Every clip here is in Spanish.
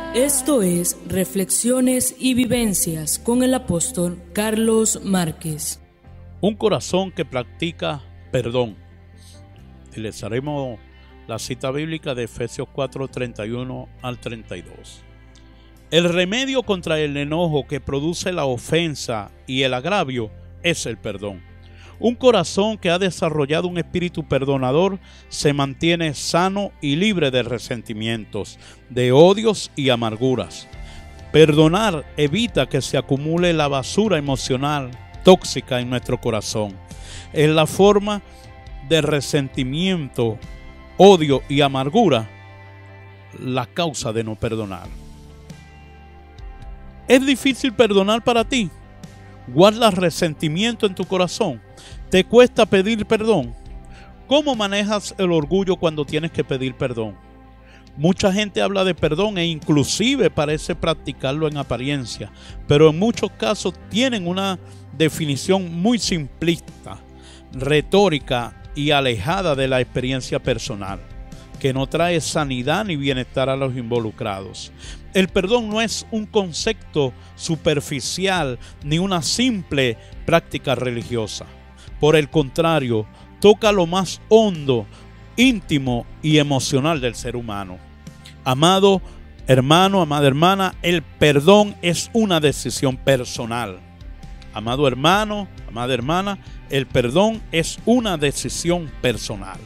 Esto es Reflexiones y Vivencias con el apóstol Carlos Márquez. Un corazón que practica perdón. Y les haremos la cita bíblica de Efesios 4:31 al 32. El remedio contra el enojo que produce la ofensa y el agravio es el perdón. Un corazón que ha desarrollado un espíritu perdonador se mantiene sano y libre de resentimientos, de odios y amarguras. Perdonar evita que se acumule la basura emocional tóxica en nuestro corazón. Es la forma de resentimiento, odio y amargura la causa de no perdonar. ¿Es difícil perdonar para ti? ¿Guardas resentimiento en tu corazón? ¿Te cuesta pedir perdón? ¿Cómo manejas el orgullo cuando tienes que pedir perdón? Mucha gente habla de perdón e inclusive parece practicarlo en apariencia, pero en muchos casos tienen una definición muy simplista, retórica y alejada de la experiencia personal, que no trae sanidad ni bienestar a los involucrados. El perdón no es un concepto superficial ni una simple práctica religiosa. Por el contrario, toca lo más hondo, íntimo y emocional del ser humano. Amado hermano, amada hermana, el perdón es una decisión personal. Amado hermano, amada hermana, el perdón es una decisión personal.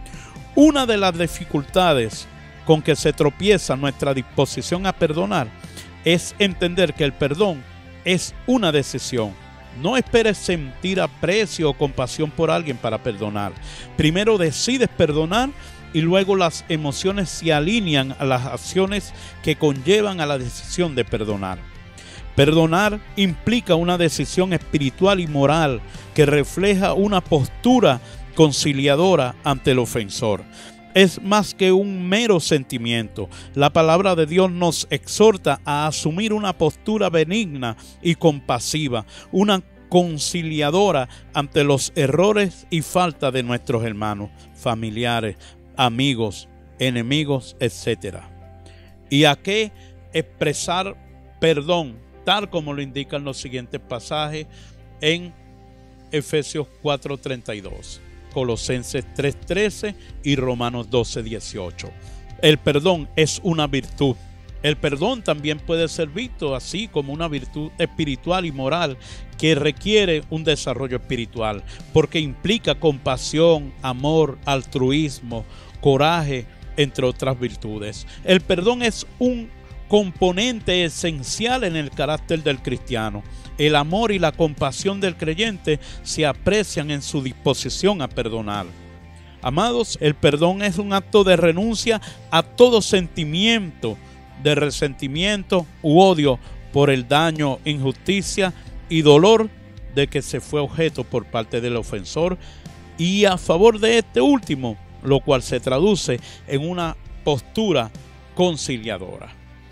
Una de las dificultades con que se tropieza nuestra disposición a perdonar es entender que el perdón es una decisión. No esperes sentir aprecio o compasión por alguien para perdonar. Primero decides perdonar y luego las emociones se alinean a las acciones que conllevan a la decisión de perdonar. Perdonar implica una decisión espiritual y moral que refleja una postura conciliadora ante el ofensor. Es más que un mero sentimiento. La palabra de Dios nos exhorta a asumir una postura benigna y compasiva, una conciliadora ante los errores y falta de nuestros hermanos, familiares, amigos, enemigos, etc. ¿Y a qué expresar perdón? Tal como lo indican los siguientes pasajes en Efesios 4:32. Colosenses 3:13 y Romanos 12:18. El perdón es una virtud. El perdón también puede ser visto así como una virtud espiritual y moral que requiere un desarrollo espiritual, porque implica compasión, amor, altruismo, coraje, entre otras virtudes. El perdón es un componente esencial en el carácter del cristiano. El amor y la compasión del creyente se aprecian en su disposición a perdonar. Amados, el perdón es un acto de renuncia a todo sentimiento de resentimiento u odio por el daño, injusticia y dolor de que se fue objeto por parte del ofensor y a favor de este último, lo cual se traduce en una postura conciliadora.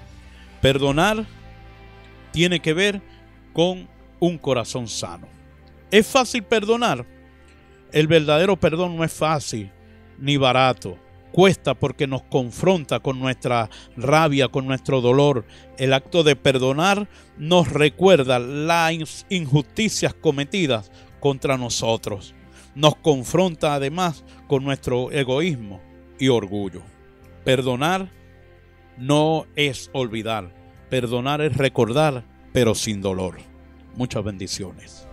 Perdonar tiene que ver con un corazón sano. ¿Es fácil perdonar? El verdadero perdón no es fácil ni barato. Cuesta porque nos confronta con nuestra rabia, con nuestro dolor. El acto de perdonar nos recuerda las injusticias cometidas contra nosotros. Nos confronta además con nuestro egoísmo y orgullo. Perdonar no es olvidar. Perdonar es recordar, pero sin dolor. Muchas bendiciones.